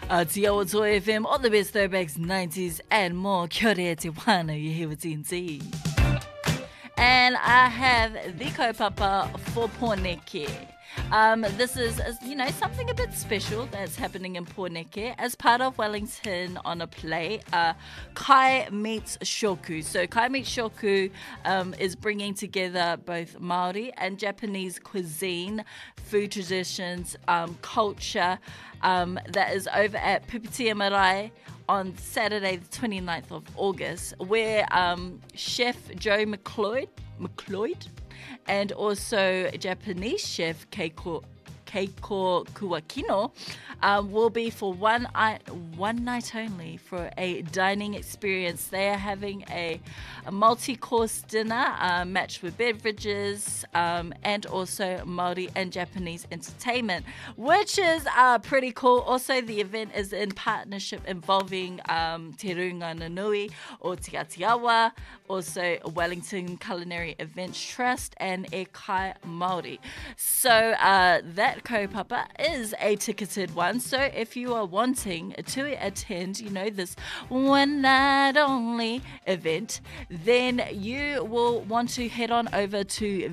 Aotearoa Toy FM, all the best throwbacks, 90s and more. Kia ora te whānau, you're here with TNT. And I have the kaupapa for Pōneke. This is, something a bit special that's happening in Pōneke as part of Wellington on a Play. Kai Meets Shoku. So Kai Meets Shoku is bringing together both Māori and Japanese cuisine, food traditions, culture. That is over at Pipitia Marae on Saturday the 29th of August, where Chef Joe McLeod and also Japanese chef Keiko Kuakino will be for one night only for a dining experience. They are having a multi-course dinner matched with beverages and also Māori and Japanese entertainment, which is pretty cool. Also, the event is in partnership involving Te Runga Nanui o Te Atiawa, also Wellington Culinary Events Trust and E Kai Māori. So that kaupapa is a ticketed one. So if you are wanting to attend, this one night only event, then you will want to head on over to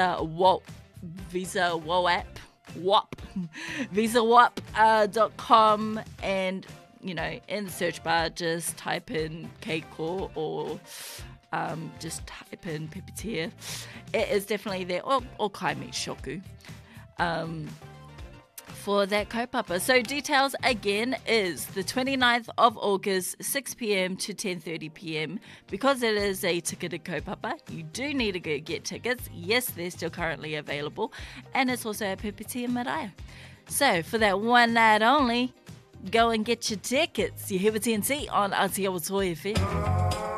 visawap.com and in the search bar just type in Keiko or just type in Pipitia. It is definitely there, or Kai Meets Shoku. For that kaupapa. So details again is the 29th of August, 6 p.m. to 10:30 p.m. Because it is a ticketed kaupapa, you do need to go get tickets. Yes, they're still currently available. And it's also at Pipitia Marae. So for that one night only, go and get your tickets. You're here with TNT on Aotearoa Toy FM.